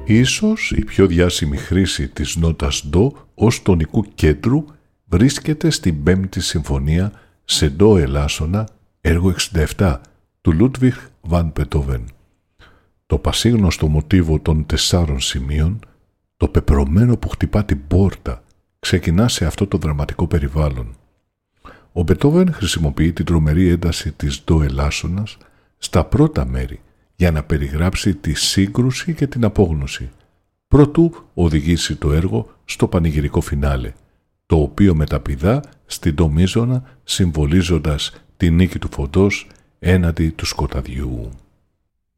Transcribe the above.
Ίσως η πιο διάσημη χρήση της νότας ντο ως τονικού κέντρου βρίσκεται στην πέμπτη συμφωνία σε ντο ελάσσονα, έργο 67 του Λούντβιχ Βαν Μπετόβεν. Το πασίγνωστο μοτίβο των 4 σημείων, το πεπρωμένο που χτυπά την πόρτα, ξεκινά σε αυτό το δραματικό περιβάλλον. Ο Μπετόβεν χρησιμοποιεί την τρομερή ένταση της ντο ελάσσονας στα πρώτα μέρη για να περιγράψει τη σύγκρουση και την απόγνωση, προτού οδηγήσει το έργο στο πανηγυρικό φινάλε, το οποίο μεταπηδά στην ντο μείζωνα, συμβολίζοντας τη νίκη του φωτός έναντι του σκοταδιού.